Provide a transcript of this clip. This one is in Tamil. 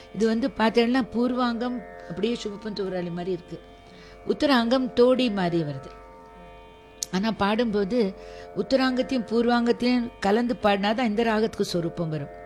இது பார்த்தீங்கன்னா பூர்வாங்கம் அப்படியே சுகப்பன் தூராளி மாதிரி இருக்குது, உத்தராங்கம் தோடி மாதிரி வருது. ஆனால் பாடும்போது உத்தராங்கத்தையும் பூர்வாங்கத்தையும் கலந்து பாடினா தான் இந்த ராகத்துக்கு சொரூப்பம் வரும்.